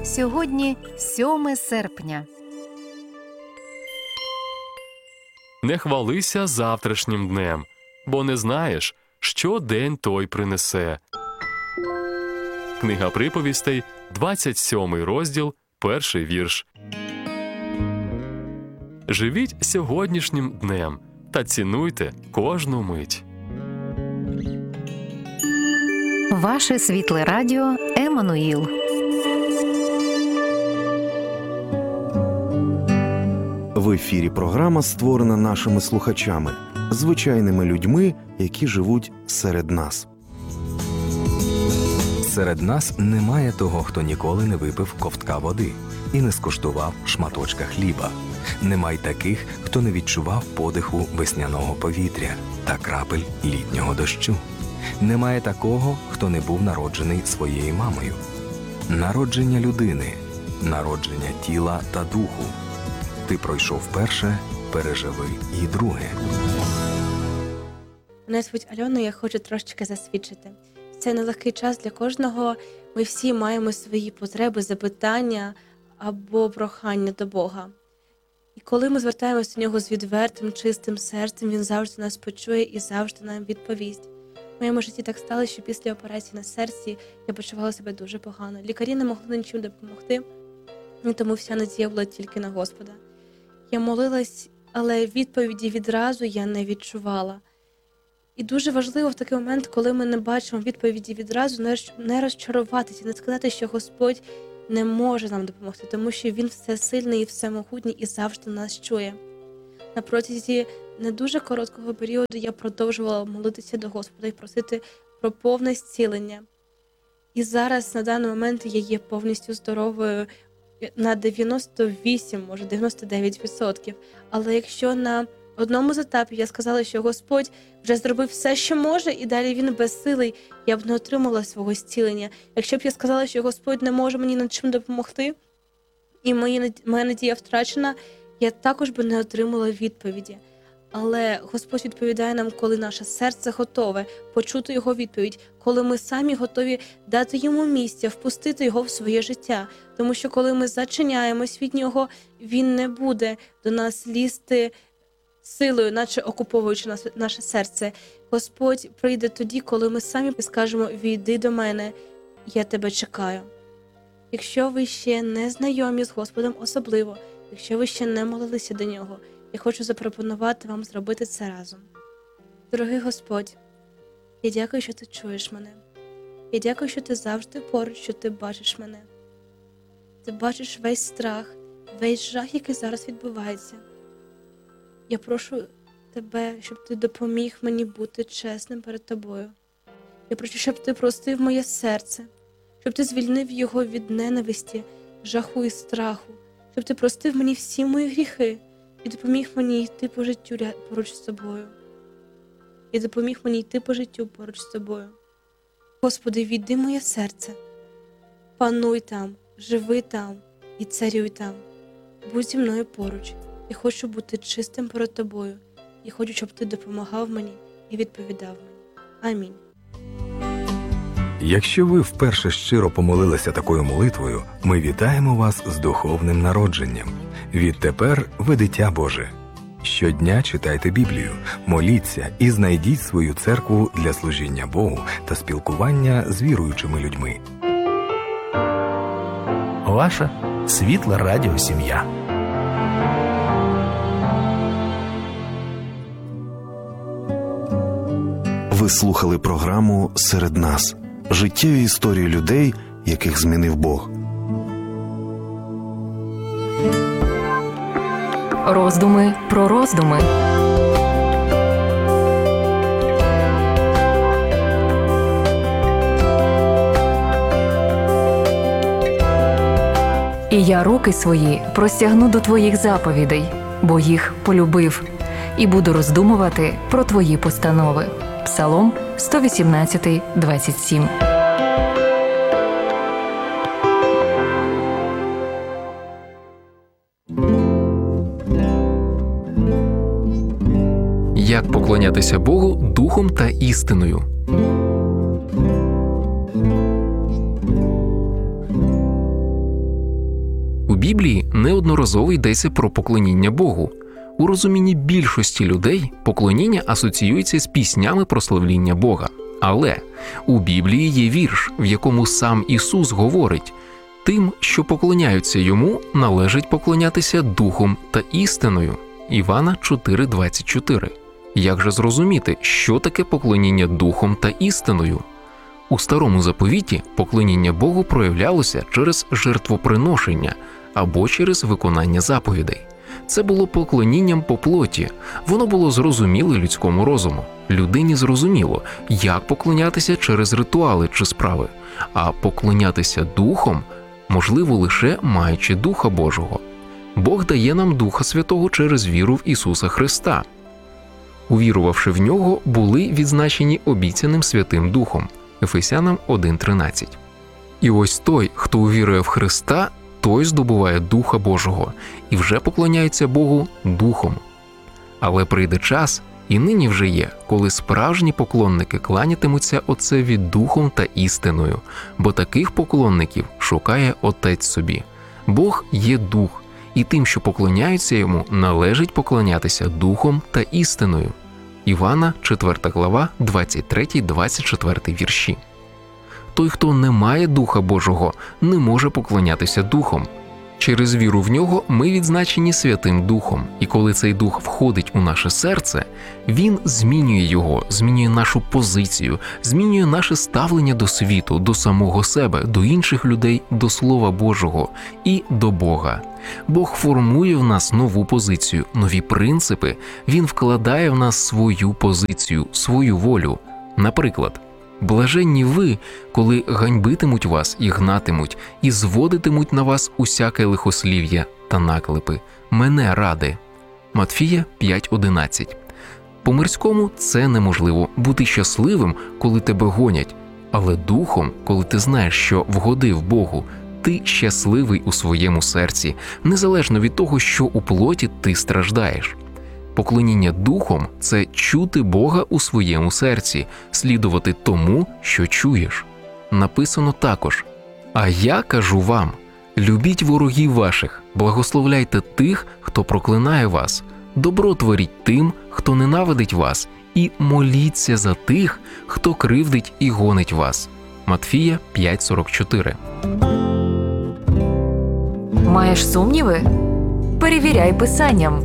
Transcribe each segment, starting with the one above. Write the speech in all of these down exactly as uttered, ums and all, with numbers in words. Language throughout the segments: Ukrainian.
Сьогодні сьоме серпня. Не хвалися завтрашнім днем, бо не знаєш, що день той принесе. Книга приповістей, двадцять сьомий розділ, перший вірш. Живіть сьогоднішнім днем та цінуйте кожну мить. Ваше світле радіо Еммануїл. В ефірі програма створена нашими слухачами, звичайними людьми, які живуть серед нас. Серед нас немає того, хто ніколи не випив ковтка води і не скуштував шматочка хліба. Немає таких, хто не відчував подиху весняного повітря та крапель літнього дощу. Немає такого, хто не був народжений своєю мамою. Народження людини, народження тіла та духу. Ти пройшов перше, переживи і друге. Мене звуть Альона, я хочу трошечки засвідчити. Це нелегкий час для кожного. Ми всі маємо свої потреби, запитання або прохання до Бога. І коли ми звертаємося до Нього з відвертим, чистим серцем, Він завжди нас почує і завжди нам відповість. В моєму житті так сталося, що після операції на серці я почувала себе дуже погано. Лікарі не могли нічим допомогти, і тому вся надія була тільки на Господа. Я молилась, але відповіді відразу я не відчувала. І дуже важливо в такий момент, коли ми не бачимо відповіді відразу, не розчаруватися, не сказати, що Господь не може нам допомогти, тому що Він всесильний і всемогутній і завжди нас чує. На протязі не дуже короткого періоду я продовжувала молитися до Господа і просити про повне зцілення. І зараз, на даний момент, я є повністю здоровою на дев'яносто вісім, може дев'яносто дев'ять відсотків. Але якщо на одному з етапів я сказала, що Господь вже зробив все, що може, і далі Він безсилий, я б не отримала свого зцілення. Якщо б я сказала, що Господь не може мені над чим допомогти, і моя надія втрачена, я також би не отримала відповіді. Але Господь відповідає нам, коли наше серце готове почути Його відповідь, коли ми самі готові дати Йому місця, впустити Його в своє життя. Тому що коли ми зачиняємось від Нього, Він не буде до нас лізти силою, наче окуповуючи наше серце. Господь прийде тоді, коли ми самі скажемо: «Війди до мене, я тебе чекаю». Якщо ви ще не знайомі з Господом особливо, якщо ви ще не молилися до Нього, я хочу запропонувати вам зробити це разом. Дорогий Господь, я дякую, що Ти чуєш мене. Я дякую, що Ти завжди поруч, що Ти бачиш мене. Ти бачиш весь страх, весь жах, який зараз відбувається. Я прошу Тебе, щоб Ти допоміг мені бути чесним перед Тобою. Я прошу, щоб Ти простив моє серце, щоб Ти звільнив його від ненависті, жаху і страху, щоб Ти простив мені всі мої гріхи і допоміг мені йти по життю поруч з Тобою. І допоміг мені йти по життю поруч з Тобою. Господи, війди в моє серце, пануй там, живи там і царюй там. Будь зі мною поруч. Я хочу бути чистим перед Тобою. І хочу, щоб Ти допомагав мені і відповідав мені. Амінь. Якщо ви вперше щиро помолилися такою молитвою, ми вітаємо вас з духовним народженням. Відтепер ви дитя Боже. Щодня читайте Біблію, моліться і знайдіть свою церкву для служіння Богу та спілкування з віруючими людьми. Ваша світла радіосім'я. Ви слухали програму «Серед нас» – життєві історії людей, яких змінив Бог. Роздуми про роздуми. І я руки свої простягну до Твоїх заповідей, бо їх полюбив, і буду роздумувати про Твої постанови. Псалом сто вісімнадцять, двадцять сім. Як поклонятися Богу духом та істиною. У Біблії неодноразово йдеться про поклоніння Богу. У розумінні більшості людей поклоніння асоціюється з піснями прославління Бога. Але у Біблії є вірш, в якому сам Ісус говорить: «Тим, що поклоняються Йому, належить поклонятися духом та істиною». Івана чотири двадцять чотири. Як же зрозуміти, що таке поклоніння духом та істиною? У Старому Заповіті поклоніння Богу проявлялося через жертвоприношення або через виконання заповідей. Це було поклонінням по плоті, воно було зрозуміле людському розуму. Людині зрозуміло, як поклонятися через ритуали чи справи, а поклонятися духом можливо лише маючи Духа Божого. Бог дає нам Духа Святого через віру в Ісуса Христа. Увірувавши в Нього, були відзначені обіцяним Святим Духом. Ефесянам один тринадцять. І ось той, хто увірує в Христа, той здобуває Духа Божого і вже поклоняється Богу Духом. Але прийде час, і нині вже є, коли справжні поклонники кланятимуться Отцеві Духом та істиною, бо таких поклонників шукає Отець собі. Бог є Дух, і тим, що поклоняються Йому, належить поклонятися Духом та істиною. Івана, четверта глава, двадцять третій двадцять четвертий вірші. Той, хто не має Духа Божого, не може поклонятися Духом. Через віру в Нього ми відзначені Святим Духом, і коли цей Дух входить у наше серце, Він змінює його, змінює нашу позицію, змінює наше ставлення до світу, до самого себе, до інших людей, до Слова Божого і до Бога. Бог формує в нас нову позицію, нові принципи, Він вкладає в нас свою позицію, свою волю. Наприклад, блаженні ви, коли ганьбитимуть вас і гнатимуть, і зводитимуть на вас усяке лихослів'я та наклепи. Мене ради. Матфія п'ять одинадцять. По-мирському це неможливо – бути щасливим, коли тебе гонять, але духом, коли ти знаєш, що вгодив Богу, ти щасливий у своєму серці, незалежно від того, що у плоті ти страждаєш. Поклоніння духом – це чути Бога у своєму серці, слідувати тому, що чуєш. Написано також: «А я кажу вам, любіть ворогів ваших, благословляйте тих, хто проклинає вас, добро творіть тим, хто ненавидить вас, і моліться за тих, хто кривдить і гонить вас». Матфія п'ять сорок чотири. Маєш сумніви? Перевіряй Писанням.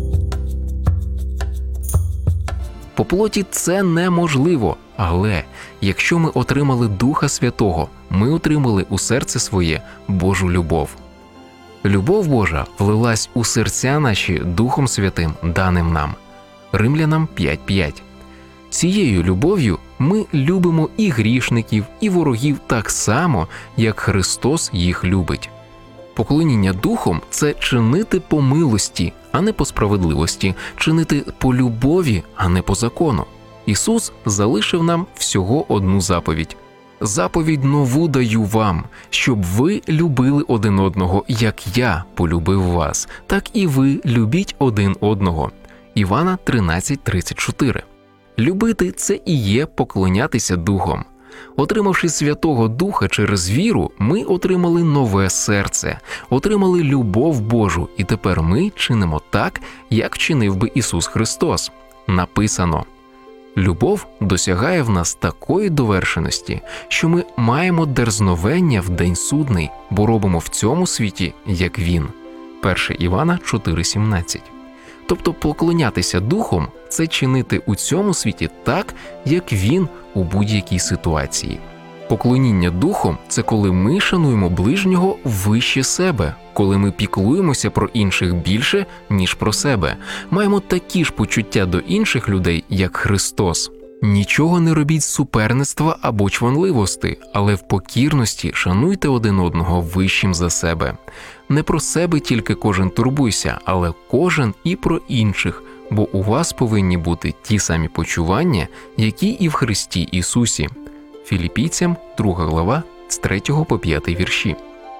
По плоті це неможливо, але якщо ми отримали Духа Святого, ми отримали у серце своє Божу любов. Любов Божа влилась у серця наші Духом Святим, даним нам. Римлянам п'ять п'ять. Цією любов'ю ми любимо і грішників, і ворогів так само, як Христос їх любить. Поклоніння Духом – це чинити по милості, а не по справедливості, чинити по любові, а не по закону. Ісус залишив нам всього одну заповідь. «Заповідь нову даю вам, щоб ви любили один одного, як я полюбив вас, так і ви любіть один одного». Івана тринадцять тридцять чотири. Любити – це і є поклонятися Духом. Отримавши Святого Духа через віру, ми отримали нове серце, отримали любов Божу, і тепер ми чинимо так, як чинив би Ісус Христос. Написано: «Любов досягає в нас такої довершеності, що ми маємо дерзновення в день судний, бо робимо в цьому світі, як Він». перше Івана чотири сімнадцять. Тобто поклонятися Духом – це чинити у цьому світі так, як Він у будь-якій ситуації. Поклоніння Духом – це коли ми шануємо ближнього вище себе, коли ми піклуємося про інших більше, ніж про себе, маємо такі ж почуття до інших людей, як Христос. Нічого не робіть з суперництва або чванливості, але в покірності шануйте один одного вищим за себе. Не про себе тільки кожен турбуйся, але кожен і про інших, бо у вас повинні бути ті самі почування, які і в Христі Ісусі. Філіпійцям, друга глава, з третього по п'ятий вірші.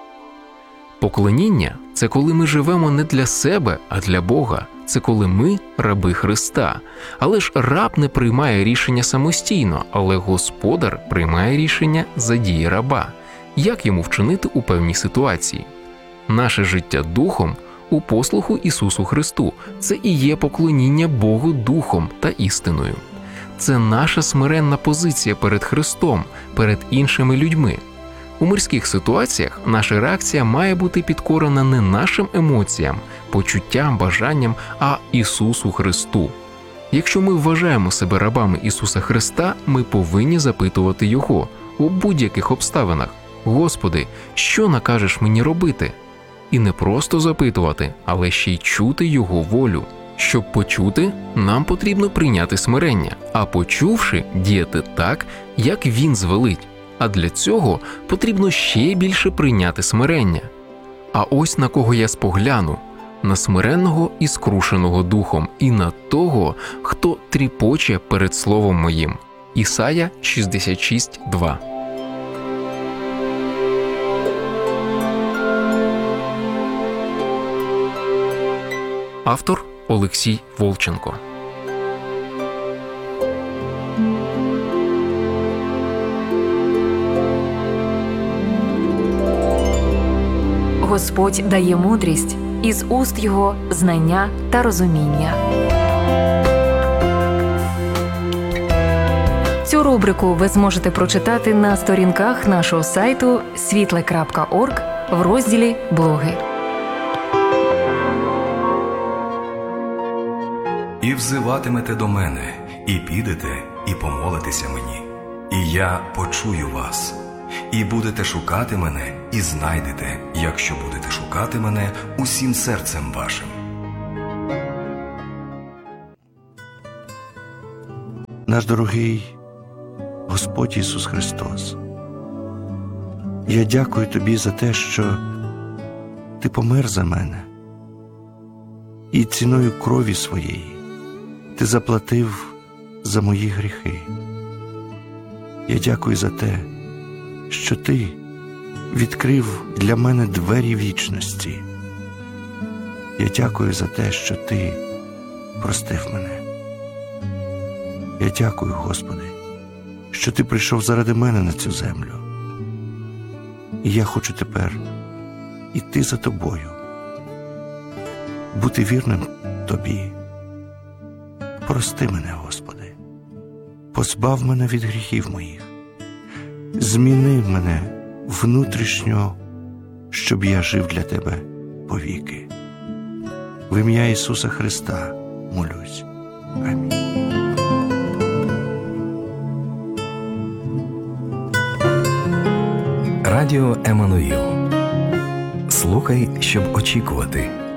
Поклоніння – це коли ми живемо не для себе, а для Бога. Це коли ми – раби Христа. Але ж раб не приймає рішення самостійно, але Господар приймає рішення за дії раба. Як йому вчинити у певній ситуації? Наше життя духом у послуху Ісусу Христу – це і є поклоніння Богу духом та істиною. Це наша смиренна позиція перед Христом, перед іншими людьми. У мирських ситуаціях наша реакція має бути підкорена не нашим емоціям, почуттям, бажанням, а Ісусу Христу. Якщо ми вважаємо себе рабами Ісуса Христа, ми повинні запитувати Його у будь-яких обставинах: «Господи, що накажеш мені робити?» І не просто запитувати, але ще й чути Його волю. Щоб почути, нам потрібно прийняти смирення, а почувши, діяти так, як Він звелить. А для цього потрібно ще більше прийняти смирення. А ось на кого я спогляну: на смиренного і скрушеного духом, і на того, хто тріпоче перед словом моїм. Ісая шістдесят шість два. Автор Олексій Волченко. Господь дає мудрість, із уст Його знання та розуміння. Цю рубрику ви зможете прочитати на сторінках нашого сайту світле крапка орг в розділі «Блоги». І взиватимете до мене, і підете, і помолитеся мені, і я почую вас. І будете шукати мене, і знайдете, якщо будете шукати мене усім серцем вашим. Наш дорогий Господь Ісус Христос, я дякую Тобі за те, що Ти помер за мене, і ціною крові своєї Ти заплатив за мої гріхи. Я дякую за те, що Ти відкрив для мене двері вічності. Я дякую за те, що Ти простив мене. Я дякую, Господи, що Ти прийшов заради мене на цю землю. І я хочу тепер іти за Тобою, бути вірним Тобі. Прости мене, Господи, позбав мене від гріхів моїх, зміни мене внутрішньо, щоб я жив для Тебе повіки. В ім'я Ісуса Христа молюсь. Амінь. Радіо Еммануїл. Слухай, щоб очікувати.